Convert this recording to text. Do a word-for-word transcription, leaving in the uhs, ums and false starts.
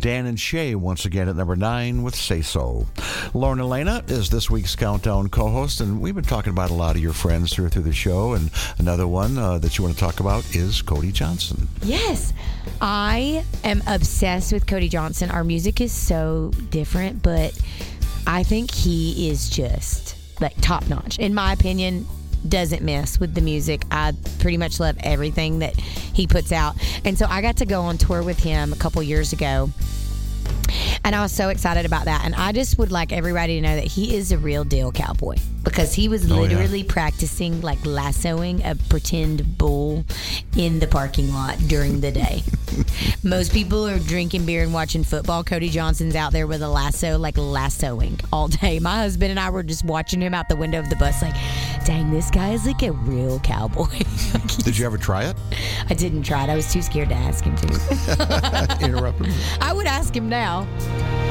Dan and Shay once again at number nine with Say So. Lauren Elena is this week's Countdown co-host, and we've been talking about a lot of your friends through, through the show, and another one uh, that you want to talk about is Cody Johnson. Yes. I am obsessed with Cody Johnson. Our music is so different, but I think he is just like top notch. In my opinion, doesn't miss with the music. I pretty much love everything that he puts out. And so I got to go on tour with him a couple years ago. And I was so excited about that. And I just would like everybody to know that he is a real deal cowboy, because he was Oh, literally yeah. practicing like lassoing a pretend bull in the parking lot during the day. Most people are drinking beer and watching football. Cody Johnson's out there with a lasso, like lassoing all day. My husband and I were just watching him out the window of the bus like, dang, this guy is like a real cowboy. Did you ever try it? I didn't try it. I was too scared to ask him to. Interrupt him. I would ask him now.